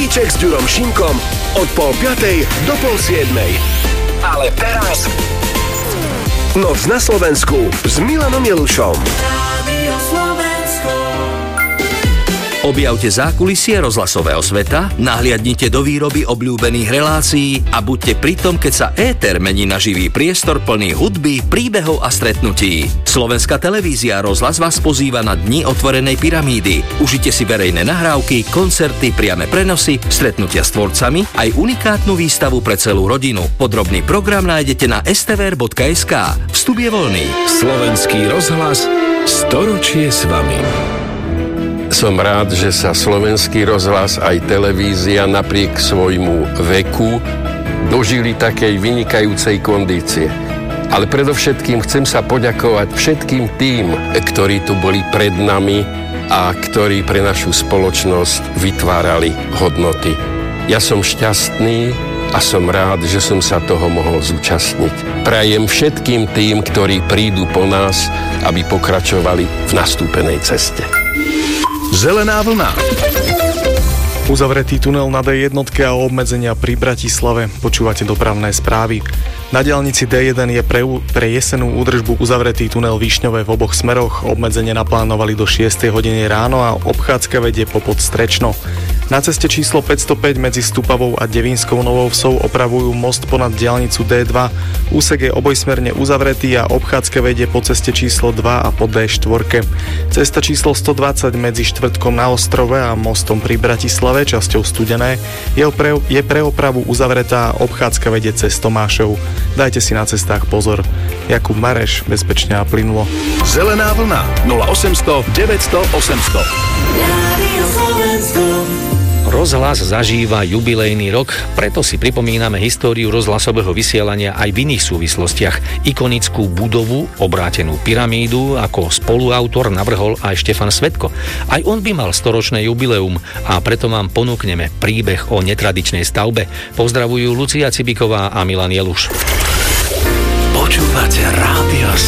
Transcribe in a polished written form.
Vajíček s Ďurom Šimkom od 6:30 do 6:30. Ale teraz Noc na Slovensku s Milanom Jelušom. Rádio Slovensko. Objavte zákulisie rozhlasového sveta, nahliadnite do výroby obľúbených relácií a buďte pri tom, keď sa éter mení na živý priestor plný hudby, príbehov a stretnutí. Slovenská televízia Rozhlas vás pozýva na Dni otvorenej pyramídy. Užite si verejné nahrávky, koncerty, priame prenosy, stretnutia s tvorcami, aj unikátnu výstavu pre celú rodinu. Podrobný program nájdete na stvr.sk. Vstup je voľný. Slovenský rozhlas, storočie s vami. Som rád, že sa Slovenský rozhlas aj televízia napriek svojmu veku dožili takej vynikajúcej kondície. Ale predovšetkým chcem sa poďakovať všetkým tým, ktorí tu boli pred nami a ktorí pre našu spoločnosť vytvárali hodnoty. Ja som šťastný a som rád, že som sa toho mohol zúčastniť. Prajem všetkým tým, ktorí prídu po nás, aby pokračovali v nastúpenej ceste. Zelená vlna. Uzavretý tunel na D1 a obmedzenia pri Bratislave. Počúvate dopravné správy. Na diaľnici D1 je pre jesenú údržbu uzavretý tunel Višňové v oboch smeroch. Obmedzenie naplánovali do 6 hodiny ráno a obchádzka vedie popod Strečno. Na ceste číslo 505 medzi Stupavou a Devínskou Novou Vsou opravujú most ponad diaľnicu D2. Úsek je obojsmerne uzavretý a obchádzka vedie po ceste číslo 2 a po D4. Cesta číslo 120 medzi Štvrtkom na Ostrove a mostom pri Bratislave, časťou Studené, je pre opravu uzavretá a obchádzka vedie cez Tomášov. Dajte si na cestách pozor. Jakub Mareš, bezpečne a plynulo. Zelená vlna 0800 900 800. Rádio Slovensko. Rozhlas zažíva jubilejný rok, preto si pripomíname históriu rozhlasového vysielania aj v iných súvislostiach. Ikonickú budovu, obrátenú pyramídu, ako spoluautor navrhol aj Štefan Svetko. Aj on by mal storočné jubileum a preto vám ponúkneme príbeh o netradičnej stavbe. Pozdravujú Lucia Cibiková a Milan Jeluš. Počúvate Rádio